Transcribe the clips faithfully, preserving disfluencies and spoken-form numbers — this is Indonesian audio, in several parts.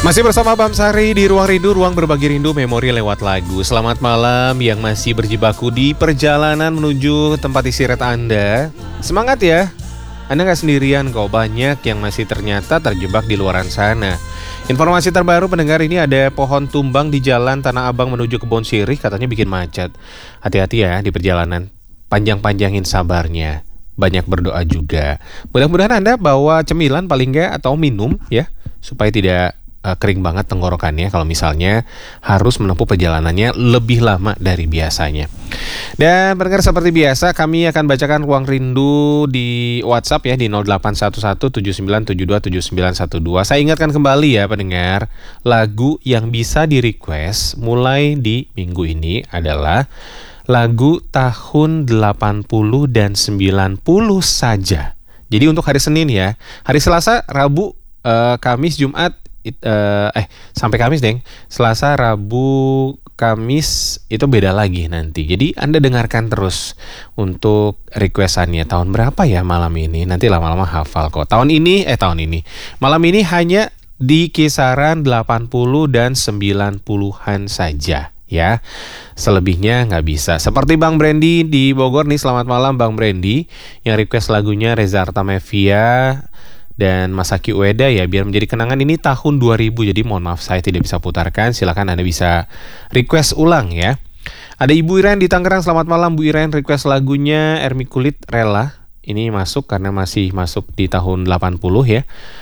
Masih bersama Bam Sari di Ruang Rindu, ruang berbagi rindu memori lewat lagu. Selamat malam yang masih berjibaku di perjalanan menuju tempat istirahat Anda. Semangat ya, Anda gak sendirian kok, banyak yang masih ternyata terjebak di luaran sana. Informasi terbaru pendengar, ini ada pohon tumbang di jalan Tanah Abang menuju Kebon Sirih, katanya bikin macet. Hati-hati ya di perjalanan, panjang-panjangin sabarnya. Banyak berdoa juga. Mudah-mudahan Anda bawa cemilan paling gak atau minum ya, supaya tidak kering banget tenggorokannya kalau misalnya harus menempuh perjalanannya lebih lama dari biasanya. Dan pendengar, seperti biasa kami akan bacakan Ruang Rindu di WhatsApp ya di nol delapan satu satu tujuh sembilan tujuh dua tujuh sembilan satu dua. Saya ingatkan kembali ya pendengar, lagu yang bisa di request mulai di minggu ini adalah lagu tahun delapan puluh dan sembilan puluh saja. Jadi untuk hari Senin ya, hari Selasa, Rabu, eh, Kamis, Jumat, It, uh, eh sampai Kamis deng, Selasa, Rabu, Kamis itu beda lagi nanti. Jadi Anda dengarkan terus untuk requestannya. Tahun berapa ya malam ini? Nanti lama-lama hafal kok. Tahun ini, eh tahun ini malam ini hanya di kisaran delapan puluh dan sembilan puluhan saja ya. Selebihnya nggak bisa. Seperti Bang Brandy di Bogor nih, selamat malam Bang Brandy, yang request lagunya Reza Artamevia dan Masaki Ueda ya, biar menjadi kenangan. Ini tahun dua ribu, jadi mohon maaf saya tidak bisa putarkan. Silakan Anda bisa request ulang ya. Ada Ibu Iren di Tangerang, selamat malam Bu Iren, request lagunya Ermi Kulit Rela. Ini masuk karena masih masuk di tahun delapan puluh ya.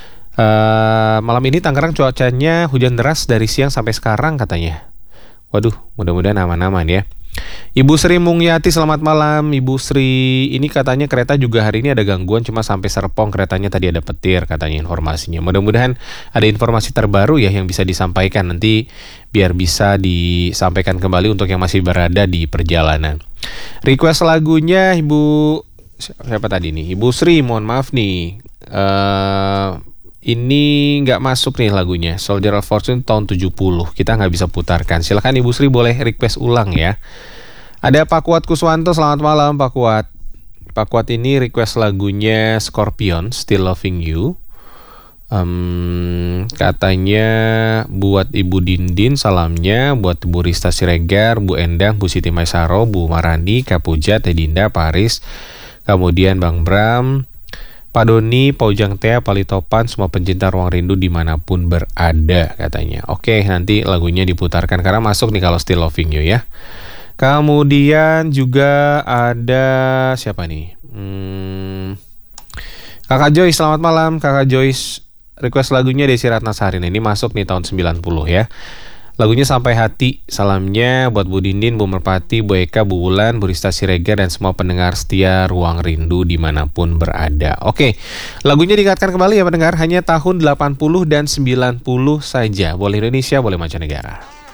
uh, Malam ini Tangerang cuacanya hujan deras dari siang sampai sekarang katanya. Waduh, mudah-mudahan aman-aman ya. Ibu Sri Mungyati, selamat malam Ibu Sri. Ini katanya kereta juga hari ini ada gangguan, cuma sampai Serpong keretanya tadi ada petir katanya informasinya. Mudah-mudahan ada informasi terbaru ya yang bisa disampaikan nanti, biar bisa disampaikan kembali untuk yang masih berada di perjalanan. Request lagunya Ibu siapa tadi nih? Ibu Sri, mohon maaf nih, uh, ini nggak masuk nih lagunya, Soldier of Fortune tahun tujuh puluh. Kita nggak bisa putarkan. Silakan Ibu Sri boleh request ulang ya. Ada Pak Kuat Kuswanto, selamat malam Pak Kuat. Pak Kuat ini request lagunya Scorpion, Still Loving You. um, Katanya buat Ibu Dindin salamnya, buat Bu Rista Siregar, Bu Endang, Bu Siti Maisaro, Bu Marani, Kak Puja, Teh Dinda, Paris, kemudian Bang Bram, Pak Doni, Pak Ujang Tea, Palitopan, semua pencinta Ruang Rindu dimanapun berada katanya. Oke, nanti lagunya diputarkan karena masuk nih kalau Still Loving You ya. Kemudian juga ada siapa nih? Hmm, Kakak Joyce, selamat malam Kakak Joyce. Request lagunya Desi Ratnasari. Ini masuk nih tahun sembilan puluh ya. Lagunya Sampai Hati. Salamnya buat Bu Dindin, Bu Merpati, Bu Eka, Bu Wulan, Bu Rista Siregar, dan semua pendengar setia Ruang Rindu dimanapun berada. Oke, lagunya diingatkan kembali ya pendengar, hanya tahun delapan puluh dan sembilan puluh saja. Boleh Indonesia, boleh mancanegara.